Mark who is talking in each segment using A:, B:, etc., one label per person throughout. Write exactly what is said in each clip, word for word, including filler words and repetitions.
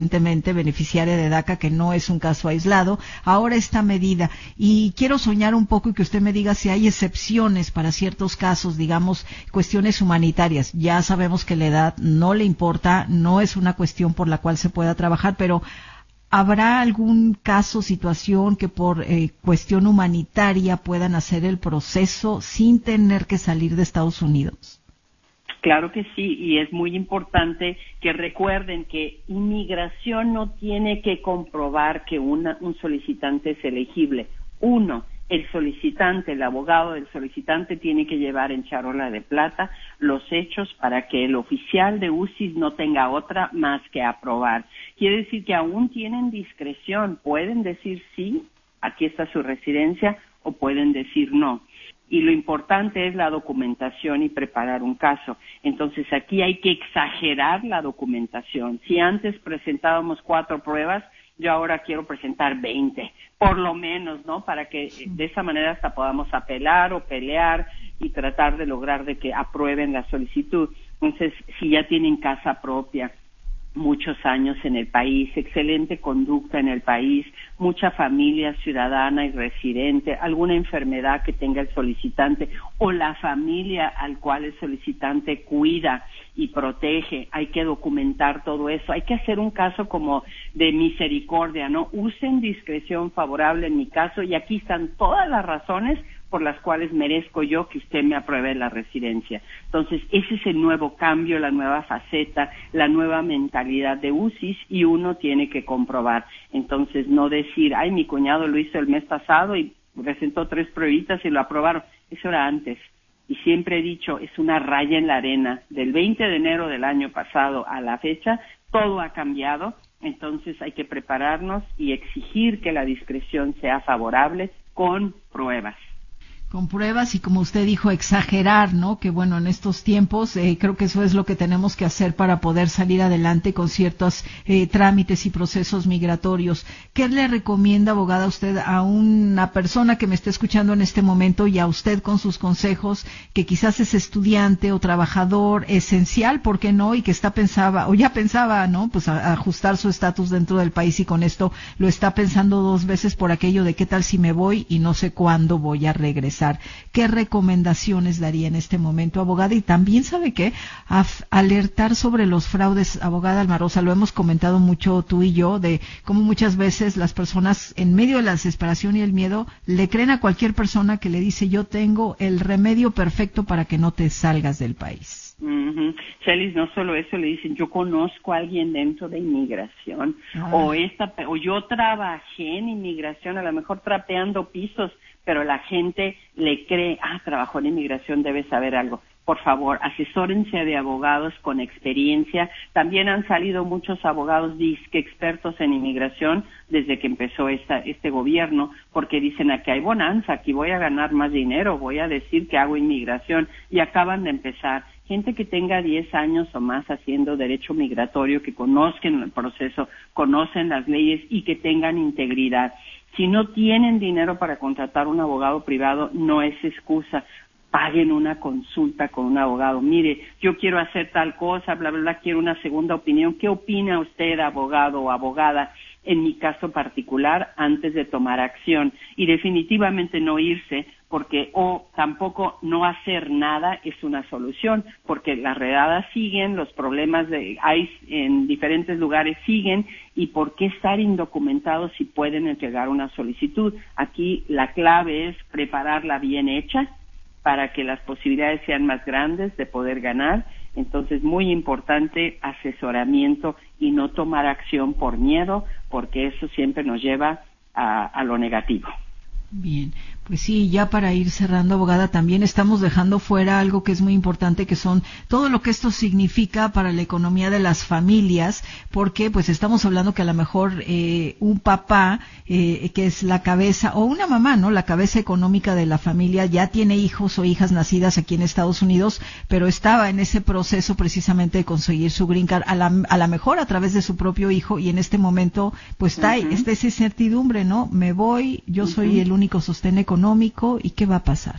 A: recientemente beneficiaria de DACA, que no es un caso aislado, ahora esta medida. Y quiero soñar un poco y que usted me diga si hay excepciones para ciertos casos, digamos, cuestiones humanitarias. Ya sabemos que la edad no le importa, no es una cuestión por la cual se pueda trabajar, pero ¿habrá algún caso, situación que por eh, cuestión humanitaria puedan hacer el proceso sin tener que salir de Estados Unidos?
B: Claro que sí, y es muy importante que recuerden que inmigración no tiene que comprobar que una, un solicitante es elegible. Uno, el solicitante, el abogado del solicitante tiene que llevar en charola de plata los hechos para que el oficial de U C I S no tenga otra más que aprobar. Quiere decir que aún tienen discreción, pueden decir sí, aquí está su residencia, o pueden decir no. Y lo importante es la documentación y preparar un caso. Entonces aquí hay que exagerar la documentación. Si antes presentábamos cuatro pruebas, yo ahora quiero presentar veinte, por lo menos, ¿no? Para que de esa manera hasta podamos apelar o pelear y tratar de lograr de que aprueben la solicitud. Entonces, si ya tienen casa propia, muchos años en el país, excelente conducta en el país, mucha familia ciudadana y residente, alguna enfermedad que tenga el solicitante o la familia al cual el solicitante cuida y protege, hay que documentar todo eso, hay que hacer un caso como de misericordia, ¿no? Usen discreción favorable en mi caso y aquí están todas las razones por las cuales merezco yo que usted me apruebe la residencia. Entonces, ese es el nuevo cambio, la nueva faceta, la nueva mentalidad de U C I S y uno tiene que comprobar. Entonces, no decir, ay, mi cuñado lo hizo el mes pasado y presentó tres pruebitas y lo aprobaron. Eso era antes. Y siempre he dicho, es una raya en la arena. Del veinte de enero del año pasado a la fecha, todo ha cambiado. Entonces, hay que prepararnos y exigir que la discreción sea favorable con pruebas.
A: Con pruebas y, como usted dijo, exagerar, ¿no? Que bueno, en estos tiempos eh, creo que eso es lo que tenemos que hacer para poder salir adelante con ciertos eh, trámites y procesos migratorios. ¿Qué le recomienda, abogada, usted a una persona que me esté escuchando en este momento y a usted con sus consejos, que quizás es estudiante o trabajador esencial, ¿por qué no? Y que está pensaba, o ya pensaba, ¿no? Pues a, a ajustar su estatus dentro del país y con esto lo está pensando dos veces por aquello de qué tal si me voy y no sé cuándo voy a regresar. ¿Qué recomendaciones daría en este momento, abogada? Y también, ¿sabe qué? Af- alertar sobre los fraudes, abogada Almarosa, lo hemos comentado mucho tú y yo, de cómo muchas veces las personas, en medio de la desesperación y el miedo, le creen a cualquier persona que le dice, yo tengo el remedio perfecto para que no te salgas del país.
B: Uh-huh. Celis, no solo eso, le dicen, yo conozco a alguien dentro de inmigración, ah. o esta, o yo trabajé en inmigración, a lo mejor trapeando pisos, pero la gente le cree, ah, trabajó en inmigración, debe saber algo. Por favor, asesórense de abogados con experiencia. También han salido muchos abogados disque expertos en inmigración desde que empezó esta, este gobierno, porque dicen, aquí hay bonanza, aquí voy a ganar más dinero, voy a decir que hago inmigración, y acaban de empezar. Gente que tenga diez años o más haciendo derecho migratorio, que conozcan el proceso, conocen las leyes y que tengan integridad. Si no tienen dinero para contratar un abogado privado, no es excusa. Paguen una consulta con un abogado. Mire, yo quiero hacer tal cosa, bla, bla, bla, quiero una segunda opinión. ¿Qué opina usted, abogado o abogada, en mi caso particular, antes de tomar acción? Y definitivamente no irse, porque o tampoco no hacer nada es una solución, porque las redadas siguen, los problemas de ICE en diferentes lugares siguen, y por qué estar indocumentados si pueden entregar una solicitud. Aquí la clave es prepararla bien hecha para que las posibilidades sean más grandes de poder ganar. Entonces, muy importante asesoramiento y no tomar acción por miedo, porque eso siempre nos lleva a, a lo negativo.
A: Bien, pues sí, ya para ir cerrando, abogada, también estamos dejando fuera algo que es muy importante, que son todo lo que esto significa para la economía de las familias, porque pues estamos hablando que a lo mejor eh, un papá, eh, que es la cabeza, o una mamá, ¿no? La cabeza económica de la familia, ya tiene hijos o hijas nacidas aquí en Estados Unidos, pero estaba en ese proceso precisamente de conseguir su green card, a la, a la mejor a través de su propio hijo, y en este momento pues está, uh-huh. está esa incertidumbre, ¿no? Me voy, yo uh-huh. soy el único sostén económico, ¿y qué va a pasar?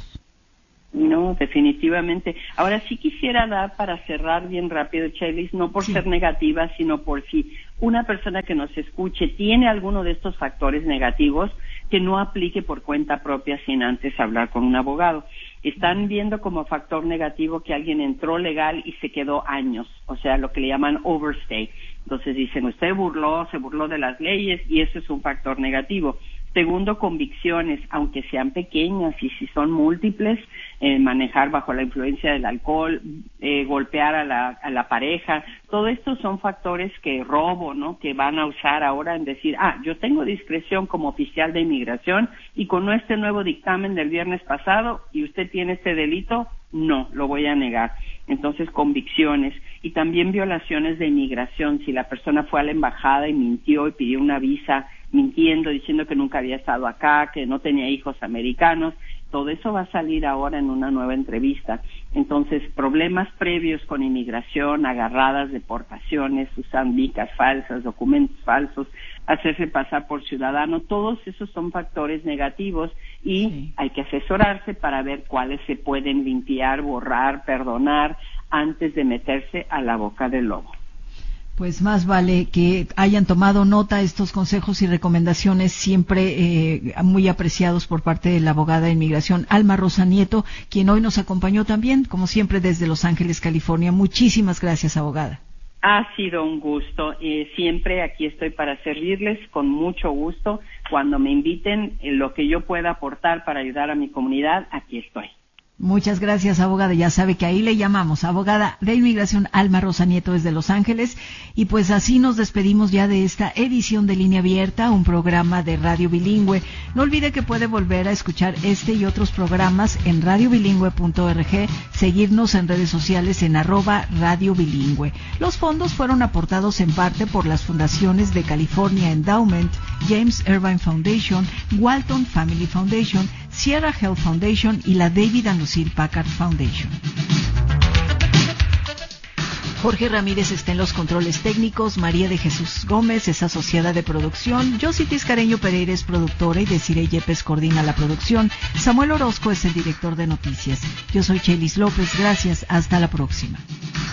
B: No, definitivamente. Ahora sí quisiera dar, para cerrar bien rápido, Chelis, no por sí. ser negativa, sino por si una persona que nos escuche tiene alguno de estos factores negativos, que no aplique por cuenta propia sin antes hablar con un abogado. Están viendo como factor negativo que alguien entró legal y se quedó años, o sea, lo que le llaman overstay. Entonces dicen, usted burló, se burló de las leyes y eso es un factor negativo. Segundo, convicciones, aunque sean pequeñas y si son múltiples, eh, manejar bajo la influencia del alcohol, eh, golpear a la, a la pareja, todo esto son factores que robo, ¿no? Que van a usar ahora en decir, ah, yo tengo discreción como oficial de inmigración y con este nuevo dictamen del viernes pasado y usted tiene este delito, no, lo voy a negar. Entonces, convicciones y también violaciones de inmigración. Si la persona fue a la embajada y mintió y pidió una visa mintiendo, diciendo que nunca había estado acá, que no tenía hijos americanos, todo eso va a salir ahora en una nueva entrevista. Entonces, problemas previos con inmigración, agarradas, deportaciones, usan vicas falsas, documentos falsos, hacerse pasar por ciudadano, todos esos son factores negativos y sí, hay que asesorarse para ver cuáles se pueden limpiar, borrar, perdonar antes de meterse a la boca del lobo.
A: Pues más vale que hayan tomado nota estos consejos y recomendaciones siempre eh, muy apreciados por parte de la abogada de inmigración Alma Rosa Nieto, quien hoy nos acompañó también, como siempre, desde Los Ángeles, California. Muchísimas gracias, abogada.
B: Ha sido un gusto. Eh, siempre aquí estoy para servirles con mucho gusto. Cuando me inviten, en lo que yo pueda aportar para ayudar a mi comunidad, aquí estoy.
A: Muchas gracias, abogada. Ya sabe que ahí le llamamos, abogada de inmigración Alma Rosa Nieto desde Los Ángeles. Y pues así nos despedimos ya de esta edición de Línea Abierta, un programa de Radio Bilingüe. No olvide que puede volver a escuchar este y otros programas en radio bilingüe punto org, seguirnos en redes sociales en arroba Radio Bilingüe. Los fondos fueron aportados en parte por las fundaciones de California Endowment, James Irvine Foundation, Walton Family Foundation, Sierra Health Foundation y la David and Lucille Packard Foundation. Jorge Ramírez está en los controles técnicos, María de Jesús Gómez es asociada de producción, Josie Tiscareño Pereira es productora y Desiree Yepes coordina la producción, Samuel Orozco es el director de noticias. Yo soy Chelis López, gracias, hasta la próxima.